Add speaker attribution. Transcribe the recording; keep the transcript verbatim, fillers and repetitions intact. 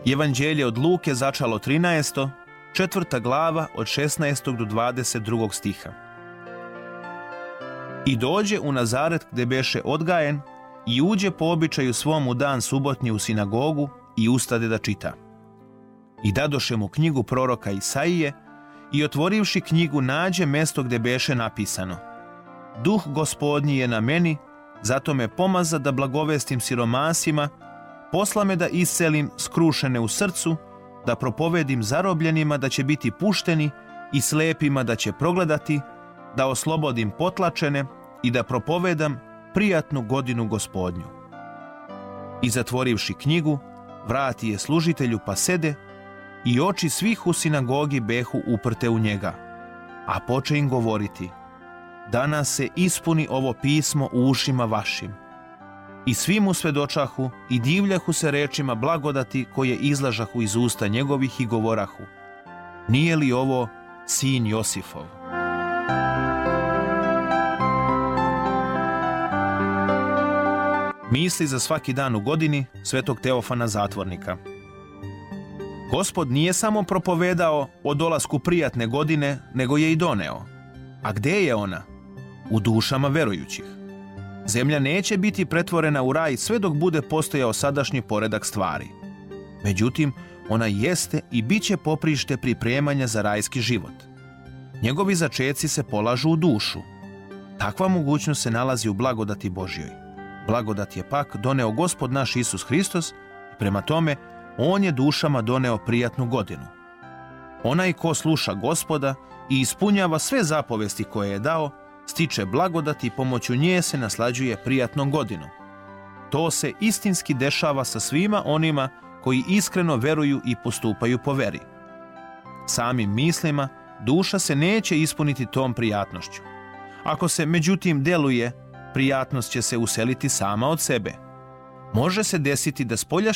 Speaker 1: Evanđelje od Luke začalo trinaesto, četvrta glava od šesnaestog do dvadeset drugog stiha. I dođe u Nazaret gde beše odgajen i uđe po običaju svom u dan subotnji u sinagogu i ustade da čita. I dadoše mu knjigu proroka Isaije i otvorivši knjigu nađe mesto gde beše napisano: Duh Gospodnji je na meni, zato me pomaza da blagovestim siromasima, posla me da iscelim skrušene u srcu, da propovedim zarobljenima da će biti pušteni i slepima da će progledati, da oslobodim potlačene i da propovedam prijatnu godinu Gospodnju. I zatvorivši knjigu, vrati je služitelju pa sede i oči svih u sinagogi behu uprte u njega, a poče im govoriti: Danas se ispuni ovo pismo u ušima vašim. I svi mu svedočahu i divljahu se rečima blagodati koje izlažahu iz usta njegovih i govorahu: Nije li ovo sin Josifov? Misli za svaki dan u godini svetog Teofana Zatvornika. Gospod nije samo propovedao o dolasku prijatne godine, nego je i doneo. A gde je ona? U dušama verujućih. Zemlja neće biti pretvorena u raj sve dok bude postojao sadašnji poredak stvari. Međutim, ona jeste i bit će poprište pripremanja za rajski život. Njegovi začeci se polažu u dušu. Takva mogućnost se nalazi u blagodati Božjoj. Blagodat je pak doneo Gospod naš Isus Hristos i prema tome On je dušama doneo prijatnu godinu. Onaj ko sluša Gospoda i ispunjava sve zapovesti koje je dao, stiče blagodat i pomoću nje se naslađuje prijatnom godinom. To se istinski dešava sa svima onima koji iskreno veruju i postupaju po veri. Samim mislima duša se neće ispuniti tom prijatnošću. Ako se međutim deluje, prijatnost će se useliti sama od sebe. Može se desiti da spoljašnji